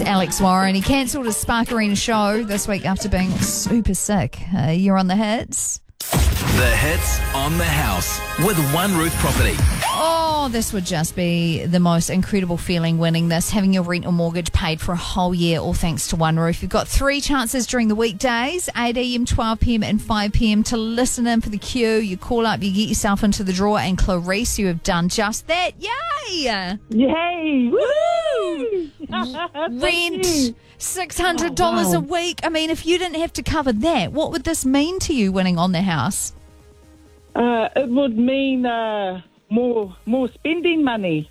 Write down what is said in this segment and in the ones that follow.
Alex Warren. He cancelled his Spark Arena show this week after being super sick. You're on the hits. The Hits on the House with One Roof Property. Oh, this would just be the most incredible feeling winning this, having your rent or mortgage paid for a whole year, all thanks to One Roof. You've got 3 chances during the weekdays, 8 a.m, 12 p.m, and 5 p.m, to listen in for the queue. You call up, you get yourself into the draw, and Clarice, you have done just that. Yay! Yay! Woo! Rent, $600 a week. I mean, if you didn't have to cover that, what would this mean to you winning on the house? It would mean more spending money.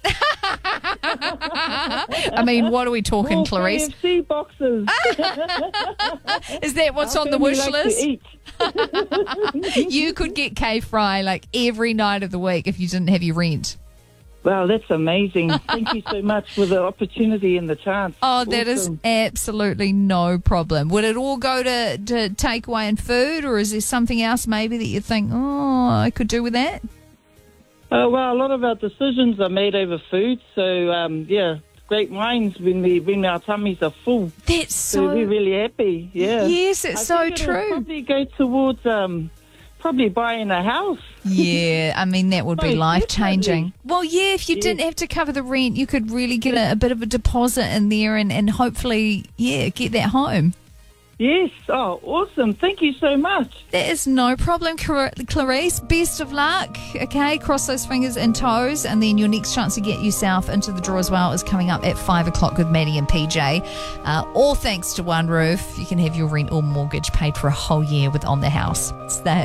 I mean, what are we talking, More Clarice? KFC boxes. Is that what's on the Family wish like list? to eat. You could get K-Fry like every night of the week if you didn't have your rent. Wow, that's amazing. Thank you so much for the opportunity and the chance. Oh, that is Awesome. absolutely no problem. Would it all go to takeaway and food, or is there something else maybe that you think, oh, I could do with that? Well, a lot of our decisions are made over food. So, great wines when our tummies are full. That's So we're really happy, yeah. Yes, it's so I think it'll true. probably go towards probably buying a house. Yeah, I mean, that would be Oh, life-changing. definitely. Well, yeah, if you didn't have to cover the rent, you could really get a bit of a deposit in there and hopefully, get that home. Yes. Oh, awesome. Thank you so much. That is no problem, Clarice. Best of luck, okay? Cross those fingers and toes, and then your next chance to get yourself into the draw as well is coming up at 5 o'clock with Maddie and PJ. All thanks to One Roof. You can have your rent or mortgage paid for a whole year with On The House. It's the